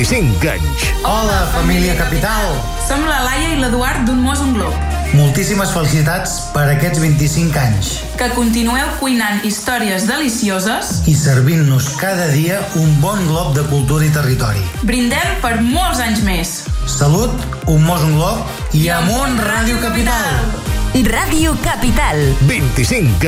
25 anys. Hola, família Capital! Som la Laia i l'Eduard d'un Mos un Glob. Moltíssimes felicitats per aquests 25 anys. Que continueu cuinant històries delicioses i servint-nos cada dia un bon glob de cultura i territori. Brindem per molts anys més. Salut, un Mos un Glob i amunt Ràdio Capital! Ràdio Capital. 25